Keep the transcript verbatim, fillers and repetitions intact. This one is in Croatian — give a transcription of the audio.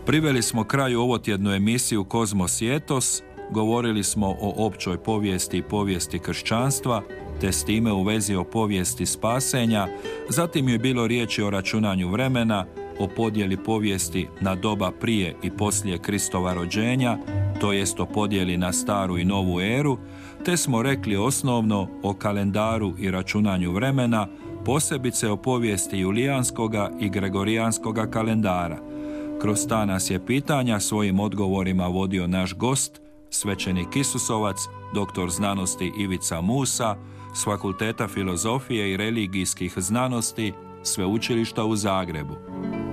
Priveli smo kraju ovotjednu emisiju Kozmos i etos, govorili smo o općoj povijesti i povijesti kršćanstva, te s time u vezi o povijesti spasenja, zatim je bilo riječi o računanju vremena, o podjeli povijesti na doba prije i poslije Kristova rođenja, to jest o podjeli na staru i novu eru, te smo rekli osnovno o kalendaru i računanju vremena, posebice o povijesti julijanskoga i gregorijanskoga kalendara. Kroz ta nas je pitanja svojim odgovorima vodio naš gost, svećenik Isusovac, doktor znanosti Ivica Musa, s Fakulteta filozofije i religijskih znanosti Sveučilišta u Zagrebu.